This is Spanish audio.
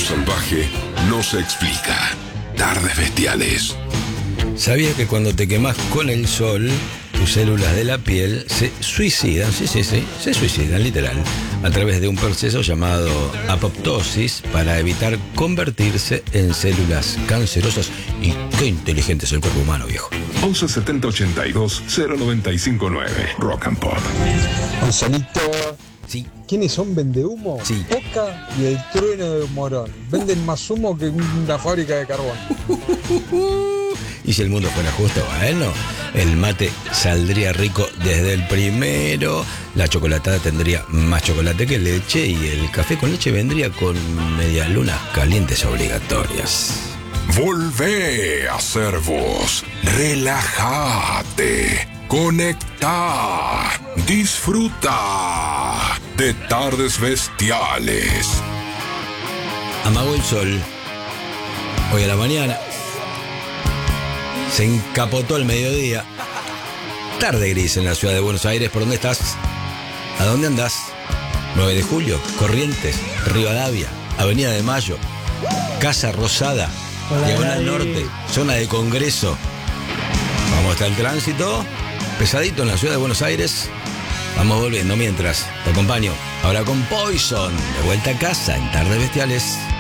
salvaje no se explica. Tardes Bestiales. ¿Sabías que cuando te quemás con el sol, tus células de la piel se suicidan? Sí, se suicidan, literal, a través de un proceso llamado apoptosis para evitar convertirse en células cancerosas. Y qué inteligente es el cuerpo humano, viejo. 11 70 82 095 9. Rock and Pop. Gonzalito. Sí. ¿Quiénes son? ¿Vendehumo? Sí. Poca y el trueno de Morón. Venden más humo que una fábrica de carbón. Y si el mundo fuera justo, bueno, el mate saldría rico desde el primero, la chocolatada tendría más chocolate que leche y el café con leche vendría con medialunas calientes obligatorias. Volvé a ser vos. Relájate. Conecta. Disfruta de Tardes Bestiales. Amagó el sol. Hoy a la mañana. Se encapotó el mediodía. Tarde gris en la ciudad de Buenos Aires. ¿Por dónde estás? ¿A dónde andás? 9 de julio, Corrientes, Rivadavia, Avenida de Mayo, Casa Rosada, Diagonal Norte, zona de Congreso. ¿Cómo está el tránsito? Pesadito en la ciudad de Buenos Aires. Vamos volviendo mientras. Te acompaño ahora con Poison. De vuelta a casa en Tardes Bestiales.